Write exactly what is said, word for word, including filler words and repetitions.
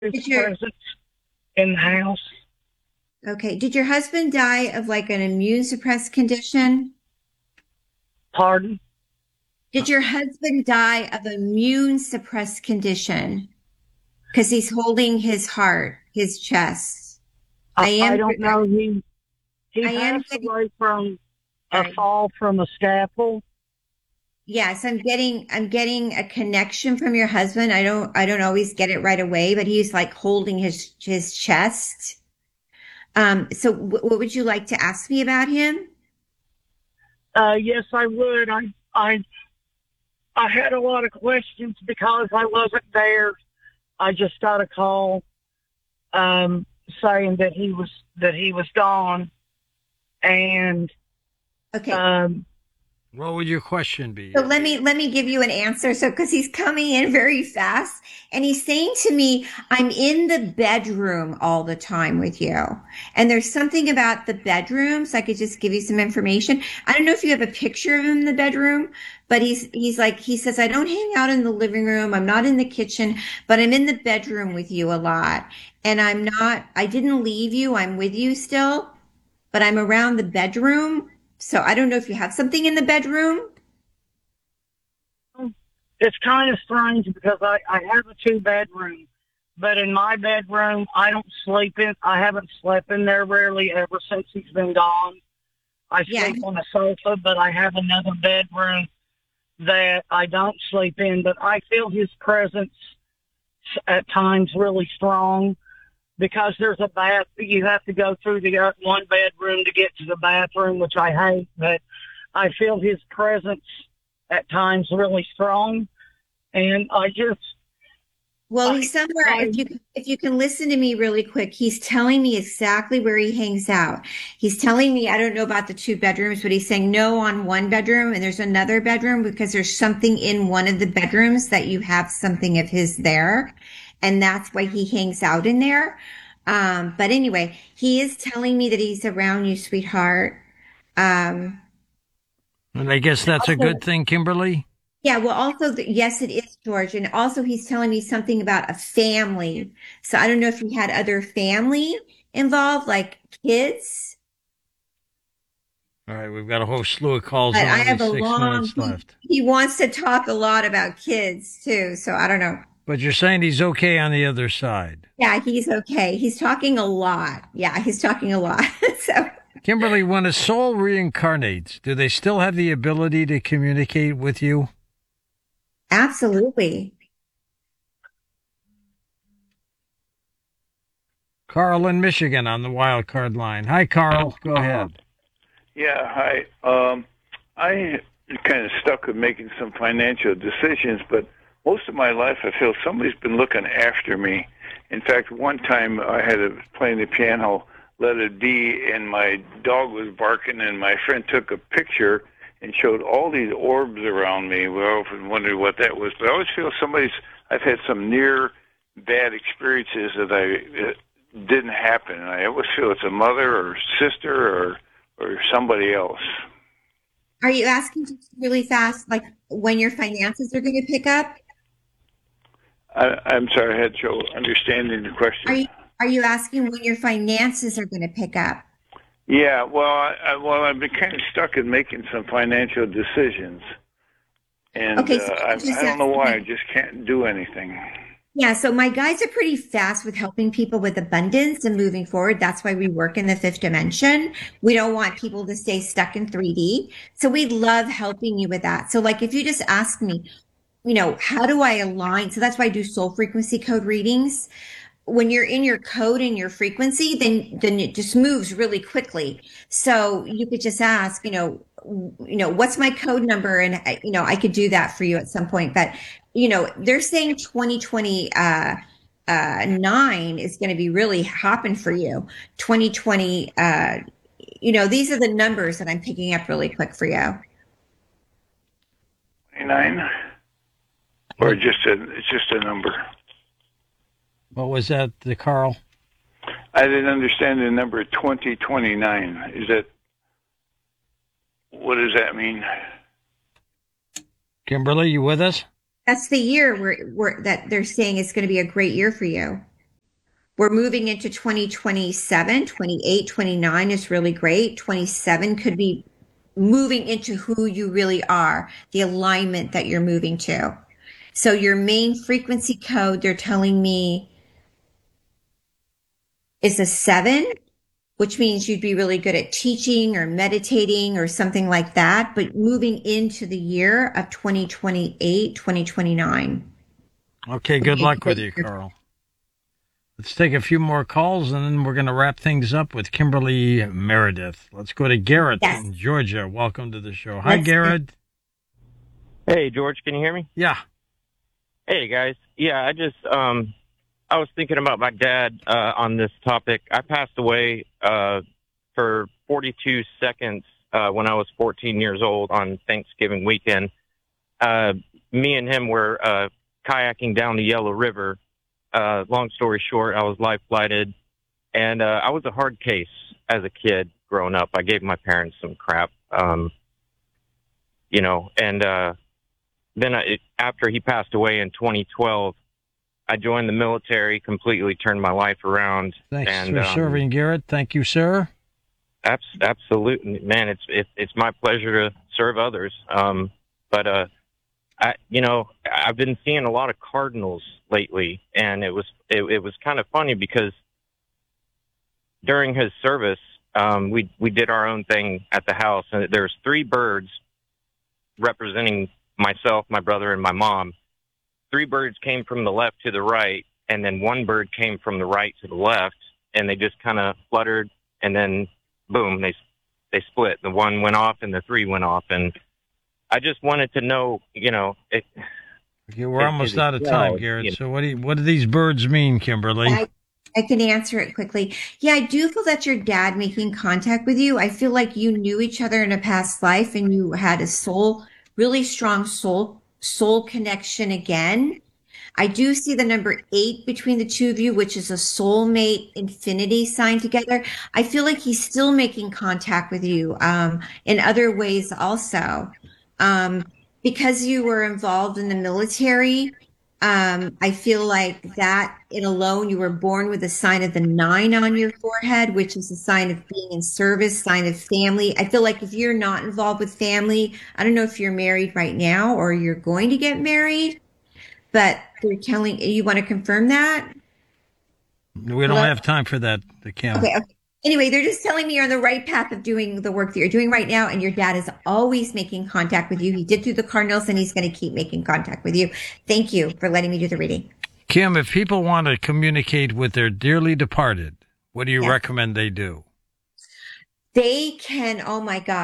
his Did your presence in the house. okay, did your husband die of like an immune suppressed condition? Pardon? Did your husband die of immune suppressed condition? Because he's holding his heart, his chest. I, I I am, don't know. He he I am passed getting, away from all a right. fall from a scaffold. Yes, I'm getting, I'm getting a connection from your husband. I don't, I don't always get it right away, but he's like holding his, his chest. Um, so w- what would you like to ask me about him? Uh, yes, I would. I I I had a lot of questions because I wasn't there. I just got a call um, saying that he was that he was gone, and Okay. um, What would your question So be? let me let me give you an answer. So because he's coming in very fast and he's saying to me, I'm in the bedroom all the time with you. And there's something about the bedroom, so I could just give you some information. I don't know if you have a picture of him in the bedroom, but he's he's like he says, I don't hang out in the living room, I'm not in the kitchen, but I'm in the bedroom with you a lot. And I'm not, I didn't leave you, I'm with you still, but I'm around the bedroom. So I don't know if you have something in the bedroom. it's kind of strange because I I have a two bedroom, but in my bedroom I don't sleep in. I haven't slept in there rarely ever since he's been gone. I Yeah, sleep on a sofa, but I have another bedroom that I don't sleep in. But I feel his presence at times really strong because there's a bath. You have to go through the uh, one bedroom to get to the bathroom, which I hate. But I feel his presence at times really strong, and I just well, I he's somewhere. I If you if you can listen to me really quick, he's telling me exactly where he hangs out. He's telling me I don't know about the two bedrooms, but he's saying no on one bedroom and there's another bedroom because there's something in one of the bedrooms that you have something of his there, and that's why he hangs out in there. Um, but anyway, he is telling me that he's around you, sweetheart. Um, And I guess that's a good thing, Kimberly. Yeah, well, also, the, yes, it is, George. And also, he's telling me something about a family. So I don't know if you had other family involved, like kids, All right, we've got a whole slew of calls but and I only have a six long, minutes he, left. he wants to talk a lot about kids too. So I don't know. But you're saying he's okay on the other side. Yeah, he's okay. He's talking a lot. Yeah, he's talking a lot. So Kimberly, when a soul reincarnates, do they still have the ability to communicate with you? absolutely. Carl in Michigan on the wild card line. Hi, Carl. Go Uh, ahead. yeah, hi. Um, I kind of stuck with making some financial decisions, but most of my life I feel somebody's been looking after me. In fact, one time I had a playing the piano, let it be, and my dog was barking, and my friend took a picture and showed all these orbs around me. We often wondered what that was, but I always feel somebody's. I've had some near bad experiences that I uh, didn't happen, and I always feel it's a mother or sister or or somebody else. Are you asking just really fast, like when your finances are going to pick up? I, I'm sorry, I had trouble understanding the Are question. you are you asking when your finances are going to pick up? Yeah, well, I, I, well, I've been kind of stuck in making some financial decisions, and uh, Okay, so let I, me just I don't ask know why. I you. just can't do anything. Yeah, so my guides are pretty fast with helping people with abundance and moving forward. That's why we work in the fifth dimension. We don't want people to stay stuck in three D. So we love helping you with that. So like if you just ask me, you know, how do I align? So that's why I do soul frequency code readings. When you're in your code and your frequency, then then it just moves really quickly. So you could just ask, you know, you know, what's my code number, and you know, I could do that for you at some point. But you know, they're saying twenty twenty uh, uh, nine is going to be really hopping for you. twenty twenty, uh, you know, these are the numbers that I'm picking up really quick for you. Nine, or What just a it's just a number. what was that, the Carl? I didn't understand the number twenty twenty nine. Is that what does that mean? Kimberly, you with us? That's the year where, where that they're saying it's going to be a great year for you. We're moving into twenty twenty-seven, twenty-eight, twenty-nine is really great. twenty-seven could be moving into who you really are, the alignment that you're moving to. So your main frequency code, they're telling me, is a seven, which means you'd be really good at teaching or meditating or something like that, but moving into the year of twenty twenty-eight, twenty twenty-nine. Okay, good luck with you, Carl. Let's take a few more calls, and then we're going to wrap things up with Kimberly Meredith. Let's go to Garrett Yes. in Georgia. Welcome to the show. Hi, Let's- Garrett. Hey, George, can you hear me? Yeah. Hey, guys. Yeah, I just, um, I was thinking about my dad uh, on this topic. I passed away uh, for forty-two seconds uh, when I was fourteen years old on Thanksgiving weekend. Uh, me and him were uh, kayaking down the Yellow River. Uh, long story short, I was life flighted, and uh, I was a hard case as a kid growing up. I gave my parents some crap, um, you know, and uh, then I, after he passed away in twenty twelve, I joined the military, completely turned my life around. Thanks and, for um, serving, Garrett. Thank you, sir. Abs- absolutely, man. It's it, it's my pleasure to serve others. Um, but uh, I, you know, I've been seeing a lot of cardinals lately, and it was it, it was kind of funny because during his service, um, we we did our own thing at the house, and there's three birds representing myself, my brother, and my mom. Three birds came from the left to the right, and then one bird came from the right to the left, and they just kind of fluttered, and then boom, they they split. The one went off, and the three went off, and I just wanted to know, you know, it, Okay, we're it- almost it- out of well, time, Garrett. you know. So what do you, what do these birds mean, Kimberly? I, I can answer it quickly. Yeah, I do feel that your dad making contact with you. I feel like you knew each other in a past life and you had a soul, really strong soul, soul connection again. I do see the number eight between the two of you, which is a soulmate infinity sign together. I feel like he's still making contact with you um, in other ways also. Um, because you were involved in the military, um, I feel like that in alone, you were born with a sign of the nine on your forehead, which is a sign of being in service, sign of family. I feel like if you're not involved with family, I don't know if you're married right now or you're going to get married, but they're telling you want to confirm that? We don't Hello? have time for that, Kim. Okay, okay. Anyway, they're just telling me you're on the right path of doing the work that you're doing right now, and your dad is always making contact with you. He did through the Cardinals, and he's going to keep making contact with you. Thank you for letting me do the reading. Kim, if people want to communicate with their dearly departed, what do you Yeah. recommend they do? They can, oh my God.